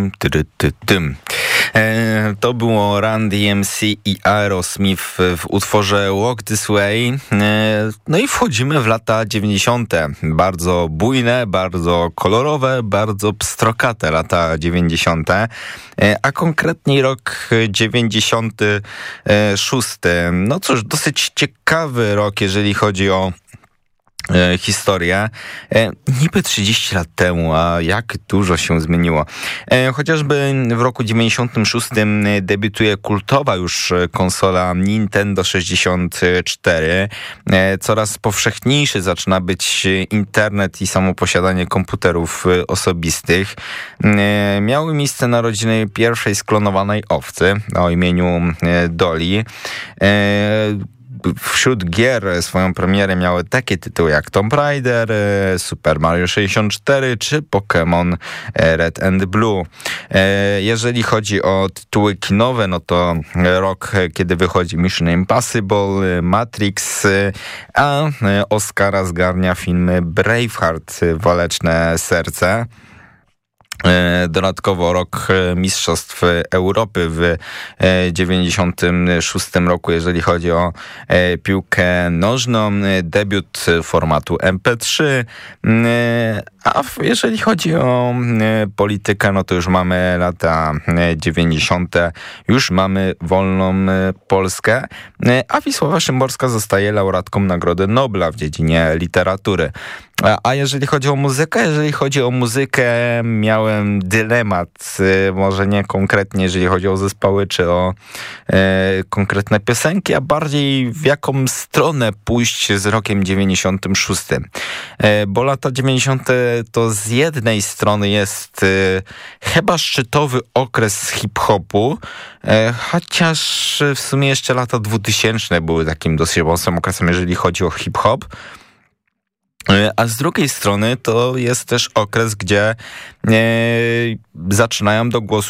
To było Run DMC i Aerosmith w utworze Walk This Way. No i wchodzimy w lata 90. Bardzo bujne, bardzo kolorowe, bardzo pstrokate lata 90. A konkretniej rok 96. No cóż, dosyć ciekawy rok, jeżeli chodzi o historia. Niby 30 lat temu, a jak dużo się zmieniło. Chociażby w roku 96 debiutuje kultowa już konsola Nintendo 64. Coraz powszechniejszy zaczyna być internet i samo posiadanie komputerów osobistych. Miały miejsce narodziny pierwszej sklonowanej owcy o imieniu Dolly. Wśród gier swoją premierę miały takie tytuły jak Tomb Raider, Super Mario 64 czy Pokémon Red and Blue. Jeżeli chodzi o tytuły kinowe, no to rok, kiedy wychodzi Mission Impossible, Matrix, a Oscara zgarnia film Braveheart, Waleczne serce. Dodatkowo rok Mistrzostw Europy w 96 roku, jeżeli chodzi o piłkę nożną, debiut formatu MP3, a jeżeli chodzi o politykę, no to już mamy lata 90., już mamy wolną Polskę, a Wisława Szymborska zostaje laureatką Nagrody Nobla w dziedzinie literatury. A jeżeli chodzi o muzykę, miałem dylemat, może nie konkretnie, jeżeli chodzi o zespoły, czy o konkretne piosenki, a bardziej w jaką stronę pójść z rokiem 96. Bo lata 90. to z jednej strony jest chyba szczytowy okres hip-hopu, chociaż w sumie jeszcze lata 2000 były takim dosyć mocnym okresem, jeżeli chodzi o hip-hop. A z drugiej strony to jest też okres, gdzie zaczynają do głosu